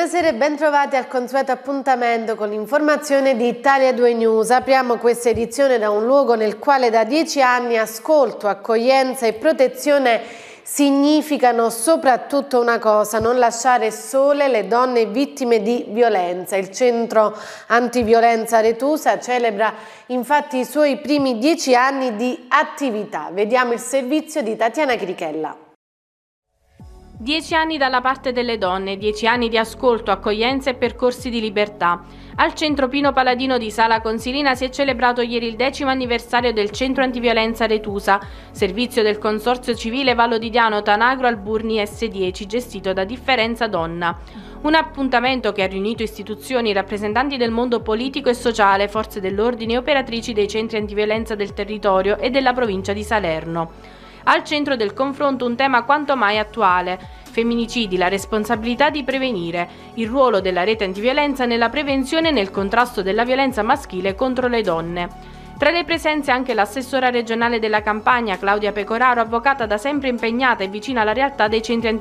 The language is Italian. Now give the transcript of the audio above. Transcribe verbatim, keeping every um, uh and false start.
Buonasera e ben trovati al consueto appuntamento con l'informazione di Italia due News. Apriamo questa edizione da un luogo nel quale da dieci anni ascolto, accoglienza e protezione significano soprattutto una cosa: non lasciare sole le donne vittime di violenza. Il centro antiviolenza Aretusa celebra infatti i suoi primi dieci anni di attività. Vediamo il servizio di Tatiana Crichella. Dieci anni dalla parte delle donne, dieci anni di ascolto, accoglienza e percorsi di libertà. Al centro Pino Paladino di Sala Consilina si è celebrato ieri il decimo anniversario del centro antiviolenza Aretusa, servizio del consorzio civile Vallo di Diano Tanagro Alburni S dieci, gestito da Differenza Donna. Un appuntamento che ha riunito istituzioni, rappresentanti del mondo politico e sociale, forze dell'ordine e operatrici dei centri antiviolenza del territorio e della provincia di Salerno. Al centro del confronto un tema quanto mai attuale: femminicidi, la responsabilità di prevenire, il ruolo della rete antiviolenza nella prevenzione e nel contrasto della violenza maschile contro le donne. Tra le presenze anche l'assessora regionale della Campania, Claudia Pecoraro, avvocata da sempre impegnata e vicina alla realtà dei centri antiviolenza